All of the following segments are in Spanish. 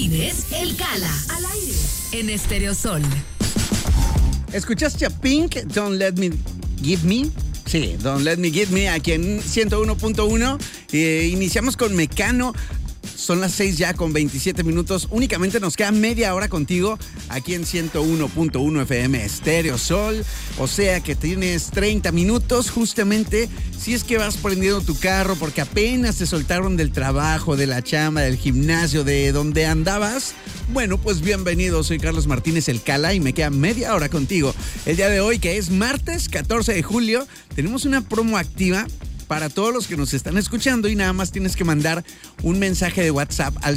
Martínez, El Cala, al aire, en Estéreo Sol. ¿Escuchaste a Pink, Don't Let Me Give Me? Sí, Don't Let Me Give Me, aquí en 101.1. Iniciamos con Mecano. Son las 6 ya con 27 minutos. Únicamente nos queda media hora contigo aquí en 101.1 FM Estéreo Sol. O sea que tienes 30 minutos justamente si es que vas prendiendo tu carro porque apenas te soltaron del trabajo, de la chamba, del gimnasio, de donde andabas. Bueno, pues bienvenido. Soy Carlos Martínez, El Cala, y me queda media hora contigo. El día de hoy, que es martes 14 de julio, tenemos una promo activa para todos los que nos están escuchando y nada más tienes que mandar un mensaje de WhatsApp al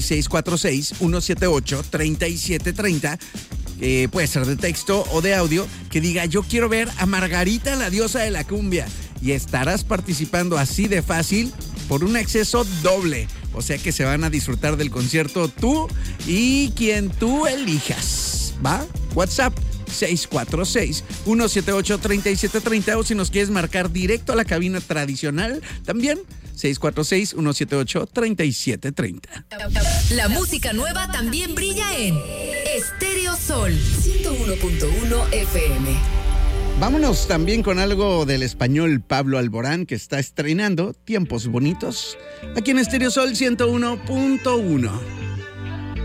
646-178-3730. Puede ser de texto o de audio, que diga: yo quiero ver a Margarita, la diosa de la cumbia. Y estarás participando así de fácil por un acceso doble. O sea que se van a disfrutar del concierto tú y quien tú elijas. ¿Va? WhatsApp 646-178-3730, o si nos quieres marcar directo a la cabina tradicional, también 646-178-3730. La música nueva también brilla en Estéreo Sol 101.1 FM. Vámonos también con algo del español Pablo Alborán, que está estrenando Tiempos Bonitos aquí en Estéreo Sol 101.1.